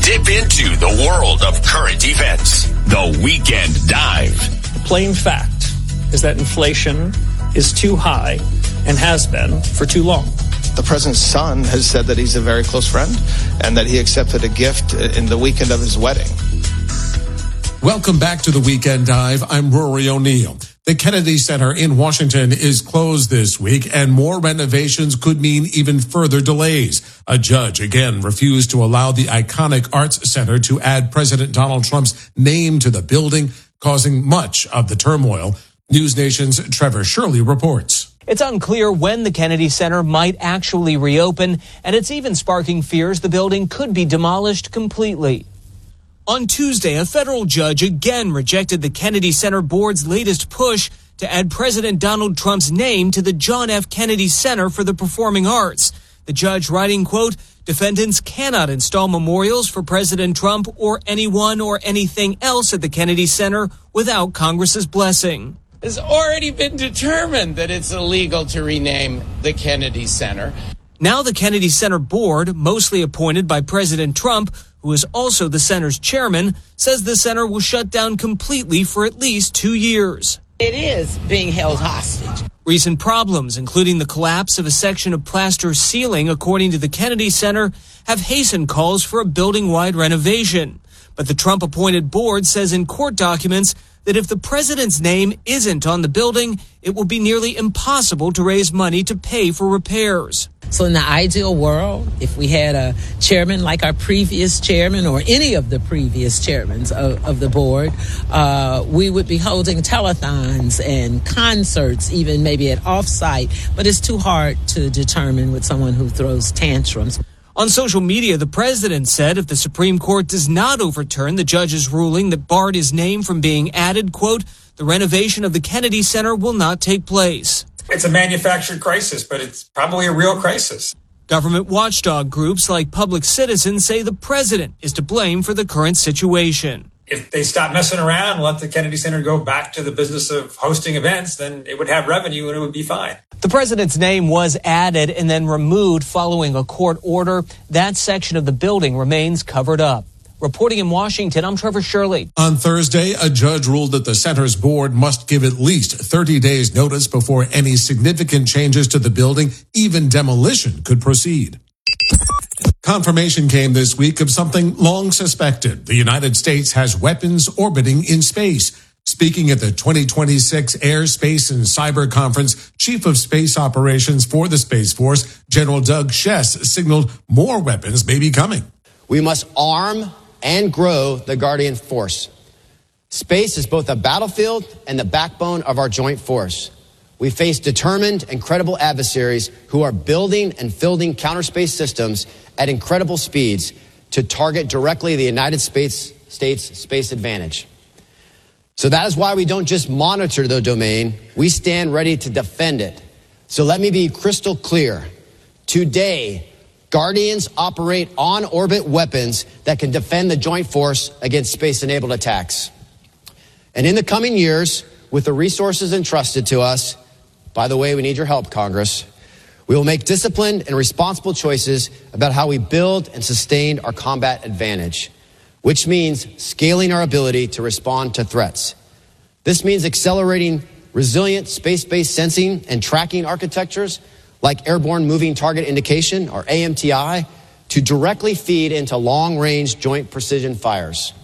Dip into the world of current events. The Weekend Dive. The plain fact is that inflation is too high and has been for too long. The president's son has said that he's a very close friend and that he accepted a gift in the weekend of his wedding. Welcome back to the Weekend Dive. I'm Rory O'Neill. The Kennedy Center in Washington is closed this week, and more renovations could mean even further delays. A judge again refused to allow the iconic Arts Center to add President Donald Trump's name to the building, causing much of the turmoil. News Nation's Trevor Shirley reports. It's unclear when the Kennedy Center might actually reopen, and it's even sparking fears the building could be demolished completely. On Tuesday, a federal judge again rejected the Kennedy Center board's latest push to add President Donald Trump's name to the John F. Kennedy Center for the Performing Arts. The judge writing, quote, defendants cannot install memorials for President Trump or anyone or anything else at the Kennedy Center without Congress's blessing. It's already been determined that it's illegal to rename the Kennedy Center. Now the Kennedy Center board, mostly appointed by President Trump, who is also the center's chairman, says the center will shut down completely for at least 2 years. It is being held hostage. Recent problems, including the collapse of a section of plaster ceiling, according to the Kennedy Center, have hastened calls for a building-wide renovation. But the Trump-appointed board says in court documents that if the president's name isn't on the building, it will be nearly impossible to raise money to pay for repairs. So in the ideal world, if we had a chairman like our previous chairman or any of the previous chairmen of the board, we would be holding telethons and concerts, even maybe at offsite. But it's too hard to determine with someone who throws tantrums. On social media, the president said if the Supreme Court does not overturn the judge's ruling that barred his name from being added, quote, the renovation of the Kennedy Center will not take place. It's a manufactured crisis, but it's probably a real crisis. Government watchdog groups like Public Citizen say the president is to blame for the current situation. If they stop messing around and let the Kennedy Center go back to the business of hosting events, then it would have revenue and it would be fine. The president's name was added and then removed following a court order. That section of the building remains covered up. Reporting in Washington, I'm Trevor Shirley. On Thursday, a judge ruled that the center's board must give at least 30 days notice before any significant changes to the building, even demolition, could proceed. Confirmation came this week of something long suspected. The United States has weapons orbiting in space. Speaking at the 2026 Air, Space, and Cyber Conference, Chief of Space Operations for the Space Force, General Doug Shess, signaled more weapons may be coming. We must arm and grow the Guardian Force. Space is both a battlefield and the backbone of our joint force. We face determined and credible adversaries who are building and fielding counter-space systems at incredible speeds to target directly the United States' space advantage. So that is why we don't just monitor the domain, we stand ready to defend it. So let me be crystal clear. Today, Guardians operate on-orbit weapons that can defend the joint force against space-enabled attacks. And in the coming years, with the resources entrusted to us, by the way, we need your help, Congress, we will make disciplined and responsible choices about how we build and sustain our combat advantage, which means scaling our ability to respond to threats. This means accelerating resilient space-based sensing and tracking architectures like Airborne Moving Target Indication, or AMTI, to directly feed into long-range joint precision fires.